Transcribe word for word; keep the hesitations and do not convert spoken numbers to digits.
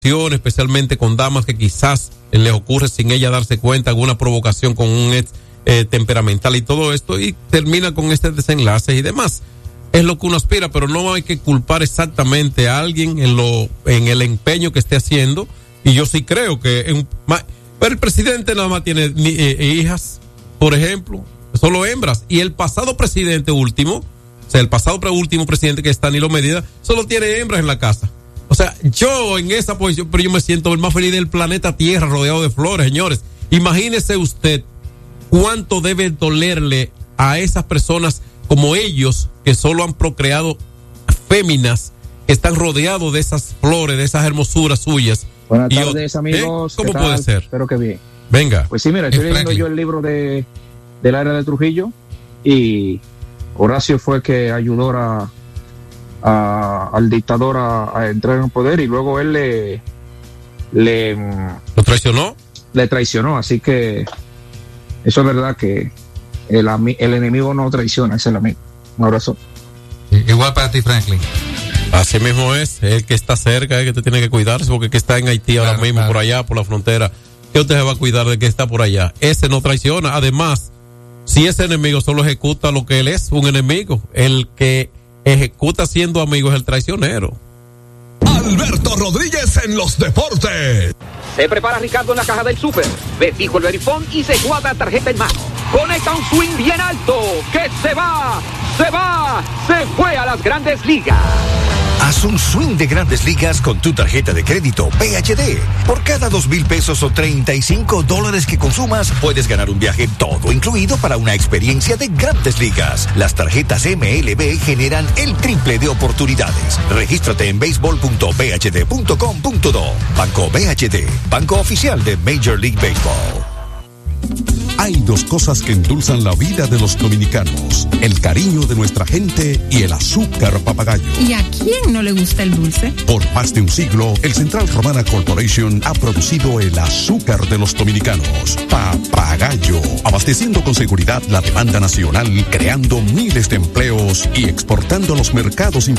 especialmente con damas que quizás les ocurre sin ella darse cuenta alguna provocación con un ex eh, temperamental y todo esto, y termina con este desenlace y demás. Es lo que uno aspira, pero no hay que culpar exactamente a alguien en lo en el empeño que esté haciendo. Y yo sí creo que en, pero el presidente nada más tiene ni, eh, hijas, por ejemplo, solo hembras, y el pasado presidente último, o sea, el pasado pre último presidente que está Danilo Medina, solo tiene hembras en la casa. O sea, yo en esa posición, pero yo me siento el más feliz del planeta Tierra, rodeado de flores, señores. Imagínese usted cuánto debe dolerle a esas personas como ellos, que solo han procreado féminas, que están rodeados de esas flores, de esas hermosuras suyas. Buenas tardes, yo, amigos. ¿eh? ¿Cómo puede ser? Espero que bien. Venga. Pues sí, mira, estoy leyendo yo el libro de del área de Trujillo, y Horacio fue el que ayudó a A, al dictador a, a entrar en el poder, y luego él le le lo traicionó le traicionó así que eso es verdad, que el, el enemigo no traiciona, es el amigo. Un abrazo. Igual para ti, Franklin. Así mismo es, el que está cerca es el que te tiene que cuidarse, porque el que está en Haití ahora claro, mismo, claro. Por allá, por la frontera, ¿qué usted se va a cuidar del que está por allá? Ese no traiciona. Además, si ese enemigo solo ejecuta lo que él es, un enemigo, el que ejecuta siendo amigo es el traicionero. Alberto Rodríguez en los deportes. Se prepara Ricardo en la caja del súper. Ve fijo el verifón y se guarda tarjeta en mano. Conecta un swing bien alto. ¡Que se va! ¡Se va! ¡Se fue a las Grandes Ligas! Haz un swing de Grandes Ligas con tu tarjeta de crédito P H D. Por cada dos mil pesos o treinta y cinco dólares que consumas, puedes ganar un viaje todo incluido para una experiencia de Grandes Ligas. Las tarjetas M L B generan el triple de oportunidades. Regístrate en béisbol punto b h d punto com punto do. Banco B H D, banco oficial de Major League Baseball. Hay dos cosas que endulzan la vida de los dominicanos: el cariño de nuestra gente y el azúcar papagayo. ¿Y a quién no le gusta el dulce? Por más de un siglo, el Central Romana Corporation ha producido el azúcar de los dominicanos, Papagayo, abasteciendo con seguridad la demanda nacional, creando miles de empleos y exportando a los mercados internacionales